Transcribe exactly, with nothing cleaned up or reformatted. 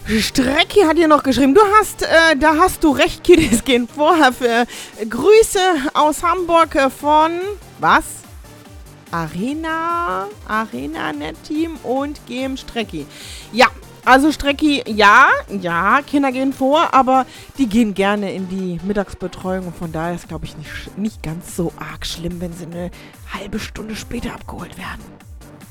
Strecki hat hier noch geschrieben, du hast, äh, da hast du recht, Kiddies gehen vorher für Grüße aus Hamburg äh, von, was? Arena, Arena Net Team und G M Strecki. Ja, also Strecki, ja, ja, Kinder gehen vor, aber die gehen gerne in die Mittagsbetreuung und von daher ist, glaube ich, nicht, nicht ganz so arg schlimm, wenn sie eine halbe Stunde später abgeholt werden.